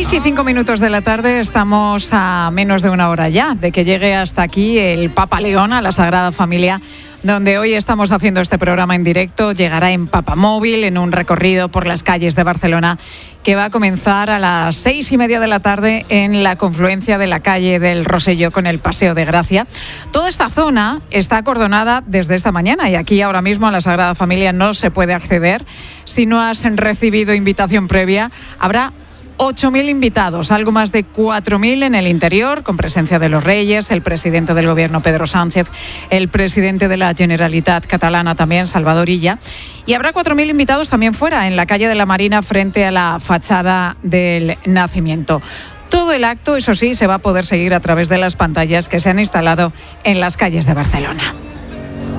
6:05 de la tarde, estamos a menos de una hora ya de que llegue hasta aquí el Papa León a la Sagrada Familia, donde hoy estamos haciendo este programa en directo. Llegará en Papamóvil, en un recorrido por las calles de Barcelona que va a comenzar a las 6:30 de la tarde en la confluencia de la calle del Rosselló con el Paseo de Gracia. Toda esta zona está acordonada desde esta mañana y aquí ahora mismo a la Sagrada Familia no se puede acceder. Si no has recibido invitación previa, habrá 8.000 invitados, algo más de 4.000 en el interior, con presencia de los Reyes, el presidente del Gobierno, Pedro Sánchez, el presidente de la Generalitat catalana también, Salvador Illa, y habrá 4.000 invitados también fuera, en la calle de la Marina, frente a la fachada del Nacimiento. Todo el acto, eso sí, se va a poder seguir a través de las pantallas que se han instalado en las calles de Barcelona.